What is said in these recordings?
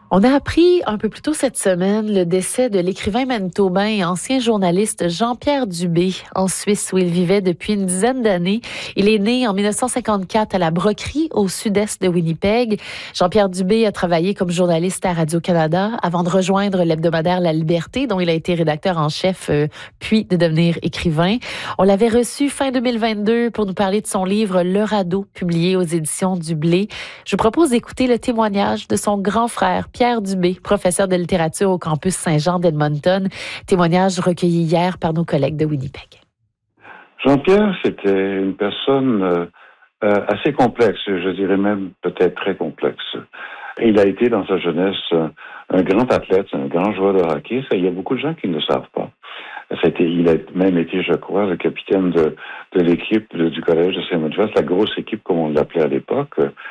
On a appris un peu plus tôt cette semaine le décès de l'écrivain manitobain et ancien journaliste Jean-Pierre Dubé en Suisse où il vivait depuis une dizaine d'années. Il est né en 1954 à la Brocquerie au sud-est de Winnipeg. Jean-Pierre Dubé a travaillé comme journaliste à Radio-Canada avant de rejoindre l'hebdomadaire La Liberté dont il a été rédacteur en chef puis de devenir écrivain. On l'avait reçu fin 2022 pour nous parler de son livre Le Radeau publié aux éditions du Blé. Je vous propose d'écouter le témoignage de son grand frère Pierre Dubé, professeur de littérature au campus Saint-Jean d'Edmonton. Témoignage recueilli hier par nos collègues de Winnipeg. Jean-Pierre, c'était une personne assez complexe, je dirais même peut-être très complexe. Il a été dans sa jeunesse un grand athlète, un grand joueur de hockey. Ça, il y a beaucoup de gens qui ne le savent pas. Il a même été, je crois, le capitaine de l'équipe du collège de Saint-Mathieu, la grosse équipe comme on l'appelait à l'époque.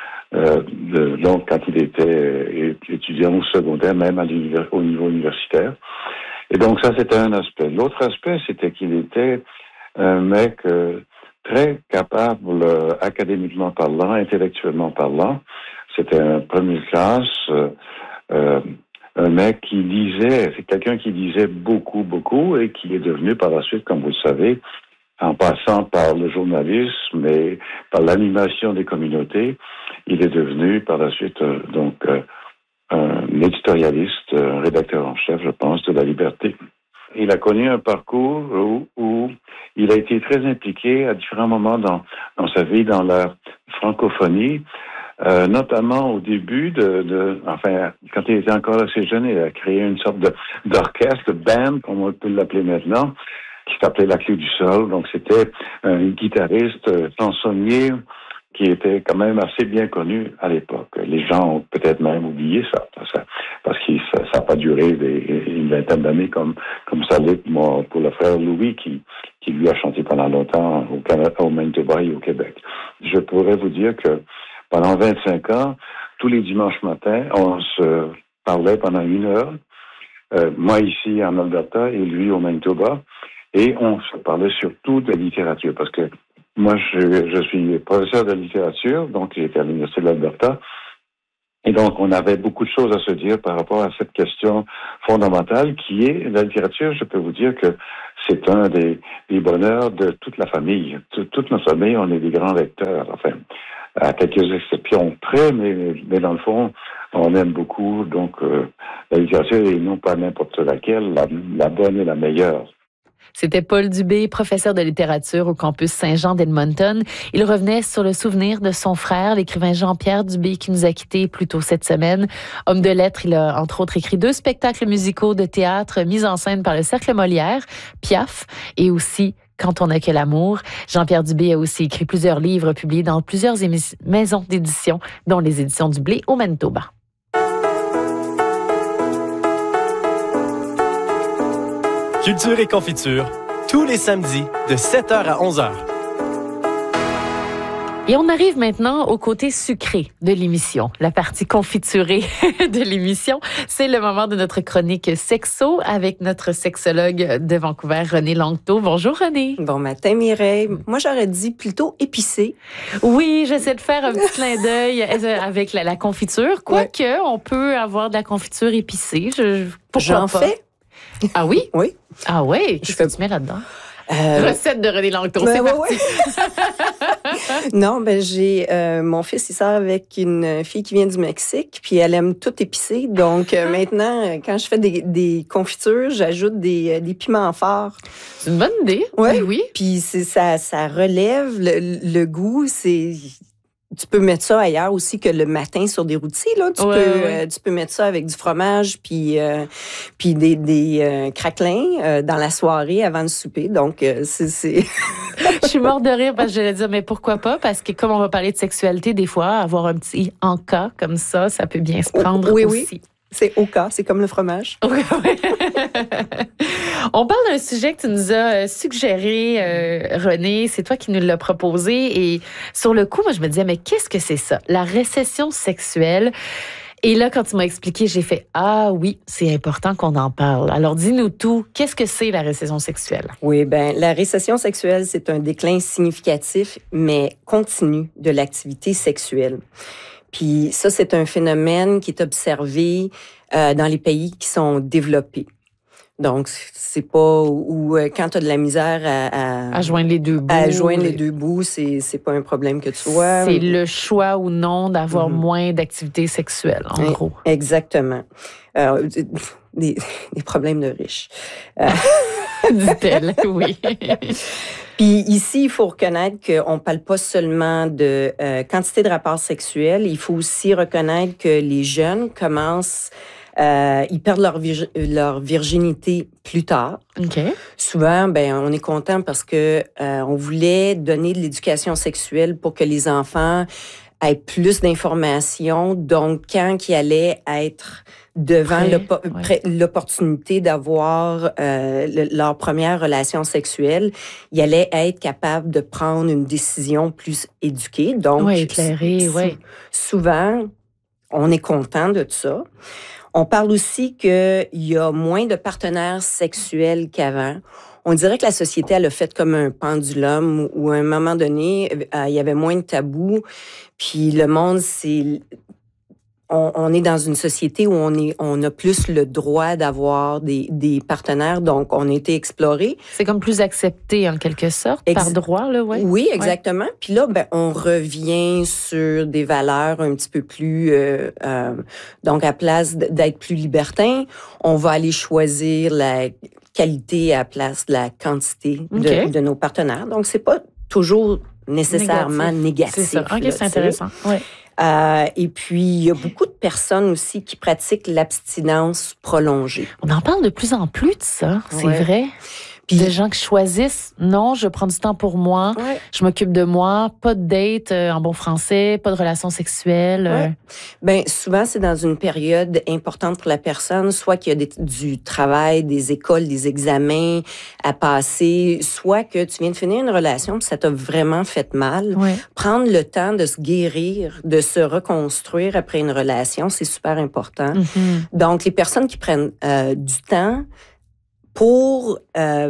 Donc, quand il était étudiant au secondaire, même au niveau universitaire. Et donc, ça, c'était un aspect. L'autre aspect, c'était qu'il était un mec très capable, académiquement parlant, intellectuellement parlant. C'était un premier classe, un mec qui lisait, c'est quelqu'un qui lisait beaucoup, beaucoup, et qui est devenu par la suite, comme vous le savez, en passant par le journalisme et par l'animation des communautés, il est devenu par la suite un éditorialiste, un rédacteur en chef, je pense, de La Liberté. Il a connu un parcours où il a été très impliqué à différents moments dans sa vie, dans la francophonie, notamment au début quand il était encore assez jeune, il a créé une sorte d'orchestre, de band, comme on peut l'appeler maintenant, qui s'appelait La Clé du Sol. Donc, c'était un guitariste, chansonnier, qui était quand même assez bien connu à l'époque. Les gens ont peut-être même oublié ça parce que ça n'a pas duré une vingtaine d'années comme ça l'est pour le frère Louis qui lui a chanté pendant longtemps au Canada, au Manitoba et au Québec. Je pourrais vous dire que pendant 25 ans, tous les dimanches matins, on se parlait pendant 1 heure, moi ici en Alberta et lui au Manitoba, et on se parlait surtout de littérature parce que moi, je suis professeur de littérature, donc j'étais à l'Université de l'Alberta. Et donc, on avait beaucoup de choses à se dire par rapport à cette question fondamentale qui est la littérature. Je peux vous dire que c'est un des bonheurs de toute la famille. Toute notre famille, on est des grands lecteurs. Enfin, à quelques exceptions près, mais dans le fond, on aime beaucoup donc la littérature et non pas n'importe laquelle, la bonne et la meilleure. C'était Paul Dubé, professeur de littérature au campus Saint-Jean d'Edmonton. Il revenait sur le souvenir de son frère, l'écrivain Jean-Pierre Dubé, qui nous a quittés plus tôt cette semaine. Homme de lettres, il a entre autres écrit 2 spectacles musicaux de théâtre mis en scène par le Cercle Molière, Piaf, et aussi Quand on n'a que l'amour. Jean-Pierre Dubé a aussi écrit plusieurs livres publiés dans plusieurs maisons d'édition, dont les éditions du Blé au Manitoba. Culture et confiture, tous les samedis de 7h à 11h. Et on arrive maintenant au côté sucré de l'émission, la partie confiturée de l'émission. C'est le moment de notre chronique sexo avec notre sexologue de Vancouver, Renée Langto. Bonjour Renée. Bon matin Mireille. Moi j'aurais dit plutôt épicé. Oui, j'essaie de faire un petit clin d'œil avec la confiture. Quoique, on peut avoir de la confiture épicée. J'en fais. Ah oui? Oui. Ah oui? Qu'est-ce que tu mets là-dedans? Recette de Renée Langto, c'est parti. Non, j'ai mon fils, il sort avec une fille qui vient du Mexique, puis elle aime tout épicé. Donc maintenant, quand je fais des confitures, j'ajoute des piments forts. C'est une bonne idée. Oui. Puis ça relève le goût. Tu peux mettre ça ailleurs aussi que le matin sur des rôtis, là. Tu peux mettre ça avec du fromage puis des craquelins dans la soirée avant le souper. Donc, c'est... Je suis morte de rire parce que j'allais dire, mais pourquoi pas? Parce que comme on va parler de sexualité, des fois, avoir un petit en-cas comme ça peut bien se prendre aussi. Oui. C'est au cas, c'est comme le fromage. Oui. On parle d'un sujet que tu nous as suggéré, Renée. C'est toi qui nous l'as proposé. Et sur le coup, moi, je me disais, mais qu'est-ce que c'est ça? La récession sexuelle. Et là, quand tu m'as expliqué, j'ai fait « Ah oui, c'est important qu'on en parle ». Alors, dis-nous tout. Qu'est-ce que c'est la récession sexuelle? Oui, la récession sexuelle, c'est un déclin significatif, mais continu de l'activité sexuelle. Puis ça, c'est un phénomène qui est observé dans les pays qui sont développés. Donc, c'est pas où quand tu as de la misère à joindre les deux bouts. À joindre les deux bouts, c'est pas un problème que tu sois. C'est le choix ou non d'avoir moins d'activité sexuelle, en gros. Exactement. Des problèmes de riches. Dit-elle, oui. Puis ici, il faut reconnaître qu'on ne parle pas seulement de quantité de rapports sexuels. Il faut aussi reconnaître que les jeunes commencent... ils perdent leur virginité plus tard. Okay. Souvent, on est content parce que on voulait donner de l'éducation sexuelle pour que les enfants aient plus d'informations. Donc, quand ils allaient être devant l'opportunité d'avoir leur première relation sexuelle, ils allaient être capables de prendre une décision plus éduquée. Donc, éclairée, souvent, on est content de ça. On parle aussi qu'il y a moins de partenaires sexuels qu'avant. On dirait que la société, elle a fait comme un pendulum où, à un moment donné, il y avait moins de tabous. Puis le monde, on est dans une société où on a plus le droit d'avoir des partenaires, donc on a été exploré. C'est comme plus accepté en quelque sorte, par droit, là, ouais. Oui, exactement. Ouais. Puis là, on revient sur des valeurs un petit peu plus... donc, à place d'être plus libertin, on va aller choisir la qualité à place de la quantité de nos partenaires. Donc, c'est pas toujours nécessairement négatif. C'est ça. OK, c'est intéressant. Ouais. Et puis, il y a beaucoup de personnes aussi qui pratiquent l'abstinence prolongée. On en parle de plus en plus de ça, c'est vrai. Puis, des gens qui choisissent, non, je prends du temps pour moi, je m'occupe de moi, pas de date en bon français, pas de relations sexuelles. Souvent, c'est dans une période importante pour la personne, soit qu'il y a du travail, des écoles, des examens à passer, soit que tu viens de finir une relation puis ça t'a vraiment fait mal. Prendre le temps de se guérir, de se reconstruire après une relation, c'est super important. Donc, les personnes qui prennent du temps pour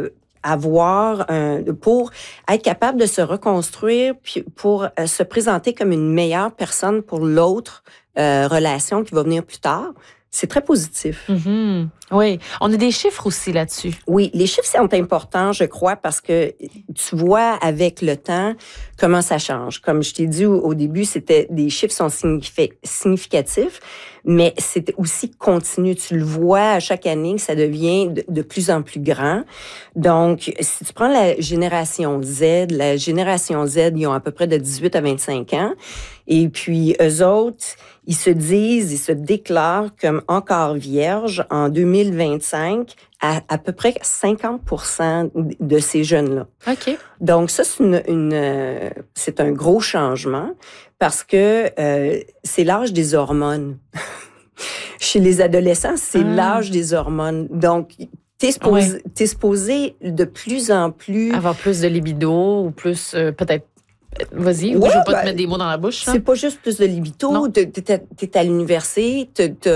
pour être capable de se reconstruire, puis pour se présenter comme une meilleure personne pour l'autre relation qui va venir plus tard, c'est très positif. Oui. On a des chiffres aussi là-dessus. Oui, les chiffres sont importants, je crois, parce que tu vois avec le temps comment ça change. Comme je t'ai dit au début, des chiffres sont significatifs, mais c'est aussi continu. Tu le vois à chaque année que ça devient de plus en plus grand. Donc, si tu prends la génération Z, ils ont à peu près de 18 à 25 ans. Et puis, eux autres, ils se déclarent comme encore vierges en 2025 à peu près 50% de ces jeunes-là. OK. Donc, ça, c'est un gros changement parce que c'est l'âge des hormones. Chez les adolescents, c'est l'âge des hormones. Donc, t'es supposé de plus en plus... avoir plus de libido ou plus, peut-être... Vas-y, je ne veux pas te mettre des mots dans la bouche. C'est pas juste plus de libido. T'es à l'université,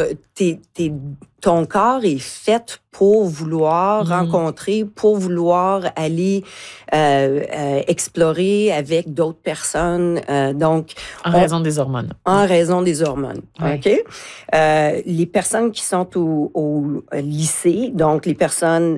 ton corps est fait pour vouloir rencontrer, pour vouloir aller explorer avec d'autres personnes. Donc, en raison des hormones. En raison des hormones. OK? Les personnes qui sont au lycée, donc les personnes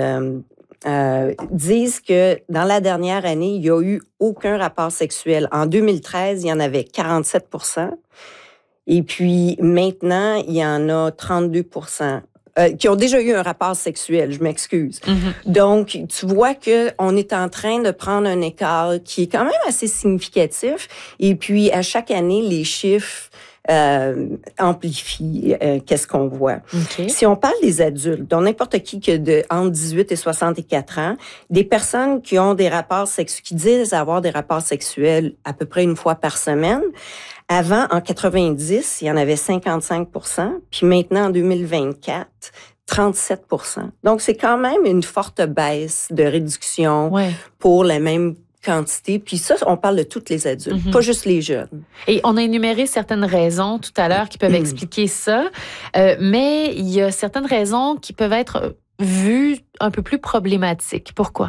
disent que dans la dernière année, il n'y a eu aucun rapport sexuel. En 2013, il y en avait 47%. Et puis maintenant, il y en a 32% qui ont déjà eu un rapport sexuel, je m'excuse. Donc, tu vois qu'on est en train de prendre un écart qui est quand même assez significatif. Et puis, à chaque année, les chiffres amplifie qu'est-ce qu'on voit. Okay. Si on parle des adultes, donc n'importe qui entre 18 et 64 ans, des personnes qui ont des rapports sexuels, qui disent avoir des rapports sexuels à peu près une fois par semaine, avant, en 90, il y en avait 55%, puis maintenant, en 2024, 37%. Donc, c'est quand même une forte baisse de réduction pour la même quantité. Puis ça, on parle de tous les adultes, pas juste les jeunes. Et on a énuméré certaines raisons tout à l'heure qui peuvent expliquer ça, mais il y a certaines raisons qui peuvent être vues un peu plus problématiques. Pourquoi?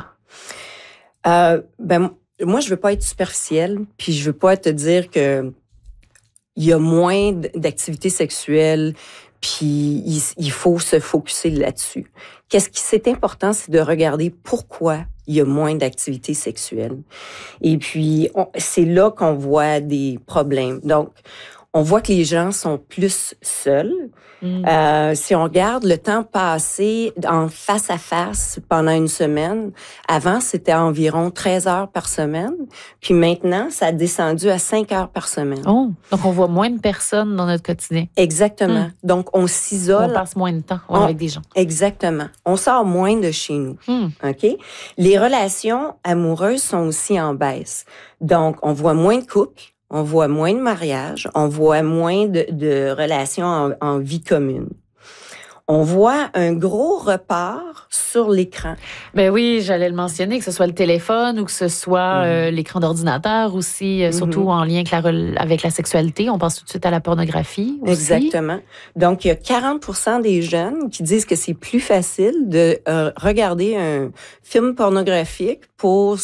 Moi, je veux pas être superficielle, puis je veux pas te dire que il y a moins d'activités sexuelles, puis il faut se focusser là-dessus. Qu'est-ce qui c'est important, c'est de regarder pourquoi il y a moins d'activités sexuelles. Et puis, c'est là qu'on voit des problèmes. Donc, on voit que les gens sont plus seuls. Si on regarde le temps passé en face à face pendant une semaine, avant, c'était environ 13 heures par semaine. Puis maintenant, ça a descendu à 5 heures par semaine. Oh, donc on voit moins de personnes dans notre quotidien. Exactement. Donc, on s'isole. On passe moins de temps avec des gens. Exactement. On sort moins de chez nous. OK? Les relations amoureuses sont aussi en baisse. Donc, on voit moins de couples. On voit moins de mariages, on voit moins de relations en vie commune. On voit un gros report sur l'écran. Ben oui, j'allais le mentionner, que ce soit le téléphone ou que ce soit l'écran d'ordinateur aussi, surtout en lien avec la sexualité. On pense tout de suite à la pornographie aussi. Exactement. Donc, il y a 40% des jeunes qui disent que c'est plus facile de regarder un film pornographique pour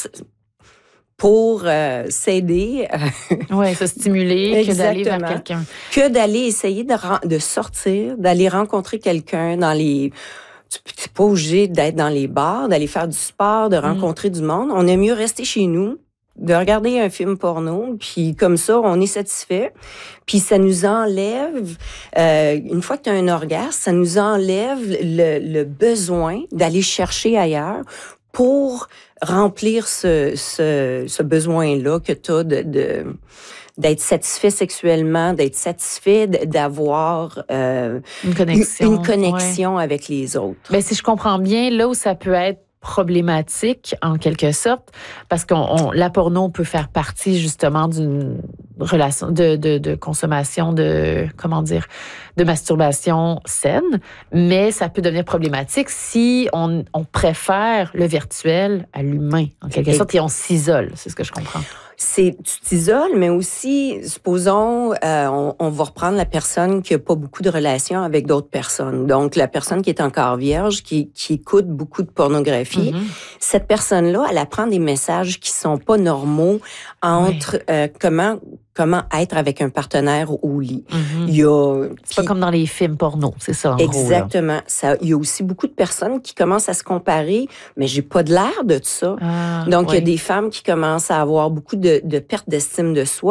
s'aider. Oui, se stimuler, que d'aller vers quelqu'un. Que d'aller essayer de sortir, d'aller rencontrer quelqu'un dans les... Tu n'es pas obligé d'être dans les bars, d'aller faire du sport, de rencontrer du monde. On aime mieux rester chez nous, de regarder un film porno, puis comme ça, on est satisfait. Puis ça nous enlève, une fois que tu as un orgasme, ça nous enlève le besoin d'aller chercher ailleurs pour remplir ce besoin-là que tu as d'être satisfait sexuellement, d'être satisfait d'avoir une connexion avec les autres. Mais si je comprends bien, là où ça peut être problématique, en quelque sorte, parce que la porno peut faire partie, justement, d'une relation de consommation, de masturbation saine, mais ça peut devenir problématique si on préfère le virtuel à l'humain, en quelque sorte, et on s'isole, c'est ce que je comprends. Tu t'isoles, mais aussi, supposons, on va reprendre la personne qui n'a pas beaucoup de relations avec d'autres personnes. Donc, la personne qui est encore vierge, qui écoute beaucoup de pornographie, cette personne-là, elle apprend des messages qui sont pas normaux entre comment être avec un partenaire au lit. C'est pas comme dans les films porno, c'est ça, en exactement. Il y a aussi beaucoup de personnes qui commencent à se comparer, mais j'ai pas de l'air de ça. Donc, il y a des femmes qui commencent à avoir beaucoup de perte d'estime de soi.